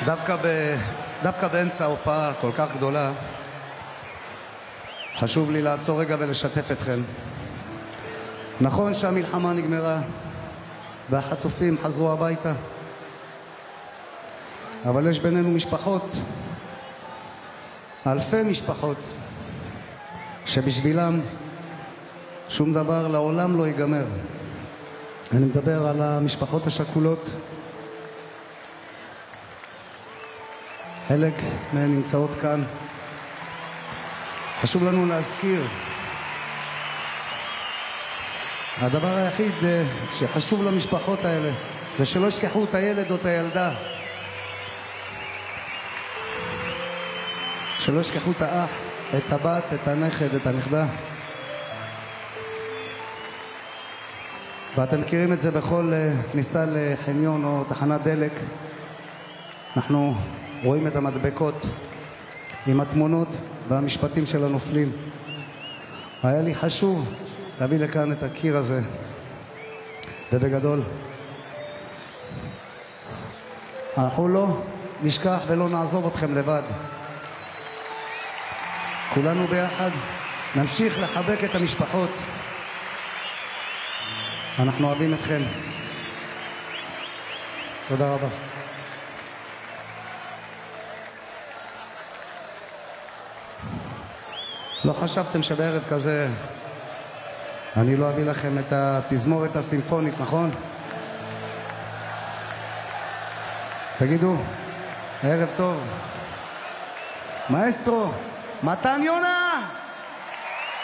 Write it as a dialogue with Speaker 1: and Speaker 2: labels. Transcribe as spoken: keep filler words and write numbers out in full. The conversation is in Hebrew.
Speaker 1: דווקא, ב... דווקא באמצע ההופעה כל כך גדולה, חשוב לי לעצור רגע ולשתף אתכם. נכון שהמלחמה נגמרה והחטופים חזרו הביתה, אבל יש בינינו משפחות, אלפי משפחות, שבשבילם שום דבר לעולם לא ייגמר. אני מדבר על המשפחות השכולות. חלק מהן נמצאות כאן. חשוב לנו להזכיר, הדבר היחיד שחשוב למשפחות האלה זה שלא ישכחו את הילד או את הילדה, שלא ישכחו את האח, את הבת, את הנכד, את הנכדה. ואתם מכירים את זה בכל כניסה לחניון או תחנת דלק. אנחנו רואים את המדבקות עם התמונות והמשפטים של הנופלים. היה לי חשוב להביא לכאן את הקיר הזה, ובגדול אנחנו לא נשכח ולא נעזוב אתכם לבד. כולנו ביחד נמשיך לחבק את המשפחות. אנחנו אוהבים אתכם. תודה רבה. לא חשבתם שבערב כזה אני לא אביא לכם את התזמורת הסימפונית, נכון? תגידו, ערב טוב. מאסטרו, מתן יונה!